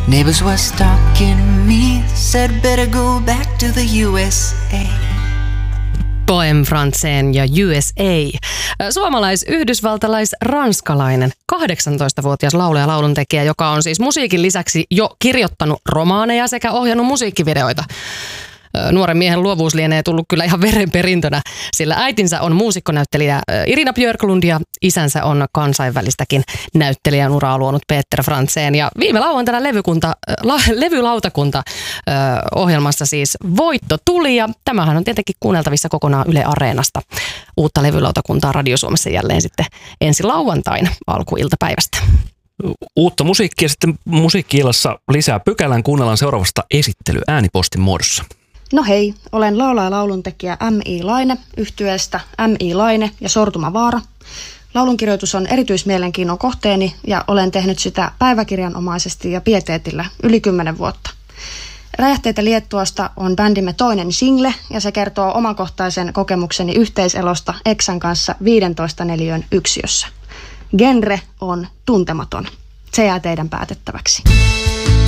Neighbors were stalking me, said better go back to the USA. Poem Franceen ja USA. Suomalais-yhdysvaltalais-ranskalainen 18-vuotias laulaja ja lauluntekijä, joka on siis musiikin lisäksi jo kirjoittanut romaaneja sekä ohjannut musiikkivideoita. Nuoren miehen luovuus lienee tullut kyllä ihan verenperintönä, sillä äitinsä on muusikkonäyttelijä Irina Björklund ja isänsä on kansainvälistäkin näyttelijän uraa luonut Peter Franceen. Ja viime lauantaina levylautakunta ohjelmassa siis voitto tuli ja tämähän on tietenkin kuunneltavissa kokonaan Yle Areenasta. Uutta levylautakuntaa Radio Suomessa jälleen sitten ensi lauantaina alkuiltapäivästä. Uutta musiikkia sitten Musiikki-illassa lisää pykälän kuunnellaan seuraavasta esittely äänipostin muodossa. No hei, olen laulaja lauluntekijä M.I. Laine yhtyeestä M.I. Laine ja Sortuma Vaara. Laulunkirjoitus on erityismielenkiinnon kohteeni ja olen tehnyt sitä päiväkirjanomaisesti ja pieteetillä yli 10 vuotta. Räjähteitä Liettuasta on bändimme toinen single ja se kertoo omakohtaisen kokemukseni yhteiselosta eksän kanssa 15 neliön yksiössä. Genre on tuntematon. Se jää teidän päätettäväksi.